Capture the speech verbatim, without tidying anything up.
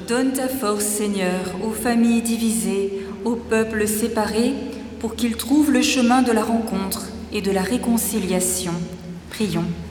Donne ta force, Seigneur, aux familles divisées, aux peuples séparés, pour qu'ils trouvent le chemin de la rencontre et de la réconciliation. Prions.